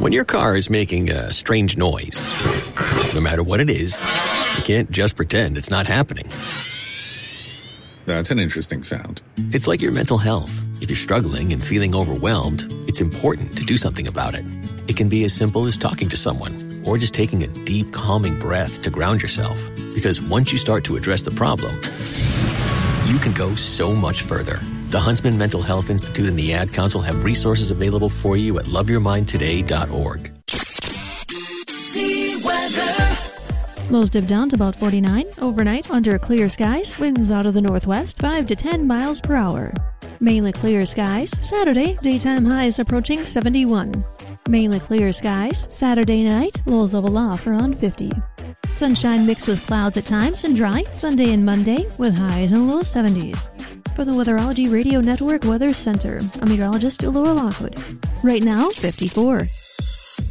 When your car is making a strange noise, no matter what it is, you can't just pretend it's not happening. That's an interesting sound. It's like your mental health. If you're struggling and feeling overwhelmed, it's important to do something about it. It can be as simple as talking to someone or just taking a deep, calming breath to ground yourself. Because once you start to address the problem, you can go so much further. The Huntsman Mental Health Institute and the Ad Council have resources available for you at loveyourmindtoday.org. See weather. Lows dip down to about 49. Overnight, under clear skies, winds out of the northwest, 5 to 10 miles per hour. Mainly clear skies. Saturday, daytime highs approaching 71. Mainly clear skies. Saturday night, lows level off around 50. Sunshine mixed with clouds at times and dry Sunday and Monday with highs in the low 70s. For the Weatherology Radio Network Weather Center, I'm meteorologist Laura Lockwood. Right now, 54.